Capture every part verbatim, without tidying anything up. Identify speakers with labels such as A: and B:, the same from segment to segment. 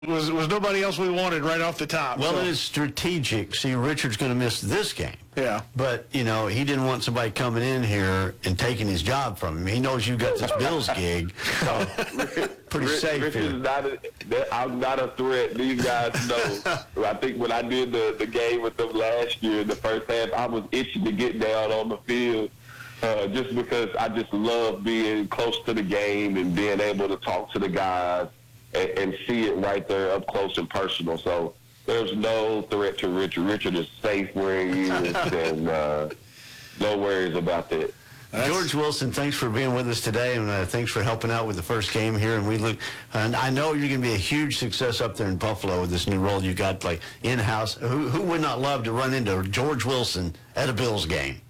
A: Was was nobody else we wanted right off the top.
B: Well,
A: so.
B: it is strategic. See, Richard's going to miss this game.
A: Yeah.
B: But, you know, he didn't want somebody coming in here and taking his job from him. He knows you got this Bills gig. So, pretty
C: Rich,
B: safe
C: Rich
B: here.
C: Is not a, I'm not a threat. These guys know. I think when I did the, the game with them last year, the first half, I was itching to get down on the field uh, just because I just love being close to the game and being able to talk to the guys and, and see it right there up close and personal. So there's no threat to Richard. Richard is safe where he is, and uh, no worries about that.
B: That's... George Wilson, thanks for being with us today, and uh, thanks for helping out with the first game here. And we look, and I know you're going to be a huge success up there in Buffalo with this new role you got, like in-house. Who, who would not love to run into George Wilson at a Bills game?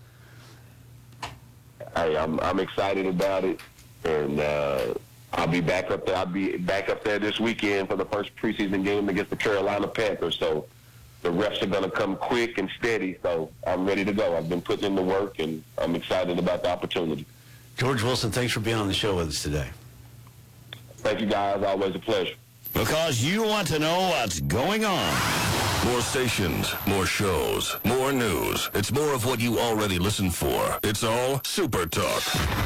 C: Hey, I'm I'm excited about it, and uh, I'll be back up there. I'll be back up there this weekend for the first preseason game against the Carolina Panthers. So the refs are going to come quick and steady. So I'm ready to go. I've been putting in the work, and I'm excited about the opportunity.
B: George Wilson, thanks for being on the show with us today.
C: Thank you, guys. Always a pleasure.
D: Because you want to know what's going on. More stations, more shows, more news. It's more of what you already listen for. It's all Super Talk.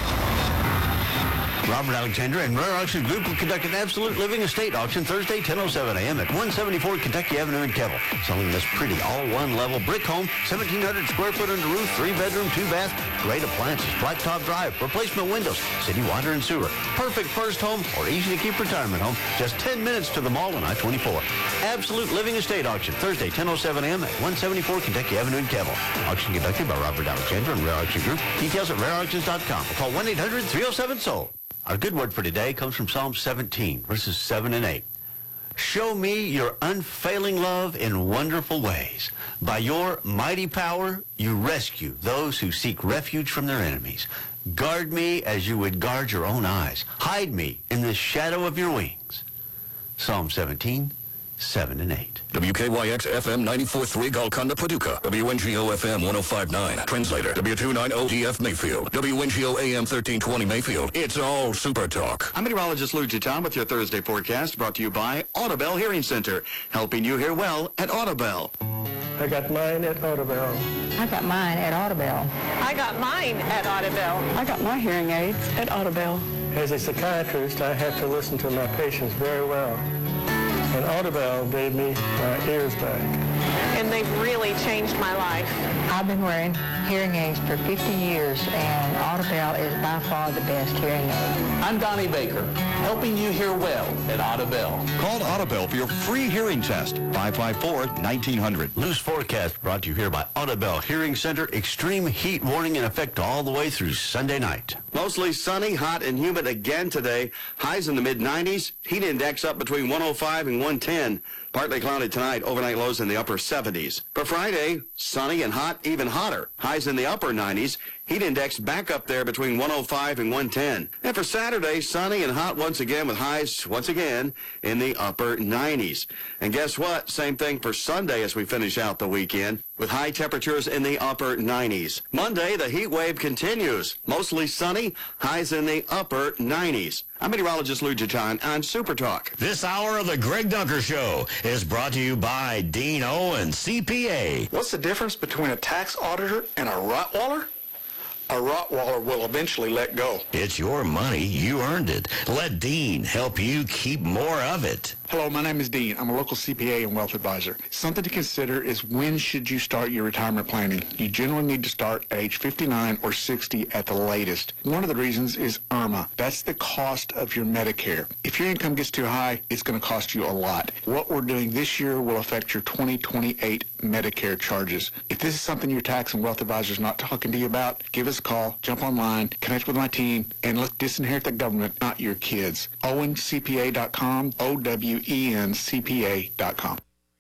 B: Robert Alexander and Rare Auction Group will conduct an absolute living estate auction Thursday, ten oh seven a.m. at one seventy-four Kentucky Avenue in Keble. Selling this pretty all-one-level brick home, seventeen hundred square foot under roof, three-bedroom, two-bath, great appliances, flat-top drive, replacement windows, city water and sewer. Perfect first home or easy-to-keep retirement home. Just ten minutes to the mall on I twenty-four. Absolute living estate auction Thursday, ten oh seven a.m. at one seventy-four Kentucky Avenue in Keble. Auction conducted by Robert Alexander and Rare Auction Group. Details at rare auctions dot com or call one eight hundred three oh seven sold. Our good word for today comes from Psalm seventeen, verses seven and eight. Show me your unfailing love in wonderful ways. By your mighty power, you rescue those who seek refuge from their enemies. Guard me as you would guard your own eyes. Hide me in the shadow of your wings. Psalm seventeen, seven and eight.
D: W K Y X F M ninety-four point three Golconda, Paducah. W N G O F M ten fifty-nine. Translator. W two ninety G F Mayfield. W N G O A M thirteen twenty Mayfield. It's all Super Talk.
E: I'm meteorologist Lou Giton with your Thursday forecast, brought to you by Audibel Hearing Center, helping you hear well at Audibel.
F: I got mine at Audibel.
G: I got mine at Audibel.
H: I got mine at Audibel.
G: I got my hearing aids at Audibel.
F: As a psychiatrist, I have to listen to my patients very well. And Audibel gave me my ears back.
H: And they've really changed my life.
G: I've been wearing hearing aids for fifty years, and Audibel is by far the best hearing aid.
I: I'm Donnie Baker, helping you hear well at Audibel.
E: Call Audibel for your free hearing test, five five four, nineteen hundred.
B: Lou's forecast brought to you here by Audibel Hearing Center. Extreme heat warning in effect all the way through Sunday night.
E: Mostly sunny, hot, and humid again today. Highs in the mid nineties. Heat index up between one oh five and one ten. Partly cloudy tonight, overnight lows in the upper seventies. For Friday, sunny and hot, even hotter. Highs in the upper nineties. Heat index back up there between one oh five and one ten. And for Saturday, sunny and hot once again with highs once again in the upper nineties. And guess what? Same thing for Sunday as we finish out the weekend with high temperatures in the upper nineties. Monday, the heat wave continues. Mostly sunny, highs in the upper nineties. I'm meteorologist Lou Giton on Super Talk.
D: This hour of the Greg Dunker Show is brought to you by Dean Owen C P A.
J: What's the difference between a tax auditor and a Rottweiler? A Rottweiler will eventually let go.
D: It's your money. You earned it. Let Dean help you keep more of it.
J: Hello, my name is Dean. I'm a local C P A and wealth advisor. Something to consider is when should you start your retirement planning? You generally need to start at age fifty-nine or sixty at the latest. One of the reasons is I R M A. That's the cost of your Medicare. If your income gets too high, it's going to cost you a lot. What we're doing this year will affect your twenty twenty-eight Medicare charges. If this is something your tax and wealth advisor is not talking to you about, give us a call, jump online, connect with my team, and let's disinherit the government, not your kids. Owen C P A dot com, O W E N C P A dot com.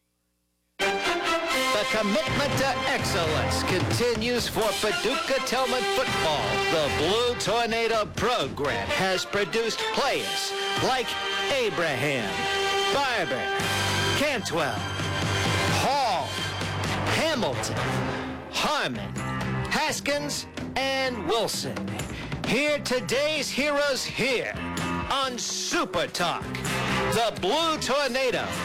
K: The commitment to excellence continues for Paducah Tillman football. The Blue Tornado program has produced players like Abraham, Barber, Cantwell, Hall, Hamilton, Harmon, Haskins, and Wilson. Hear today's heroes here on Super Talk. The Blue Tornado,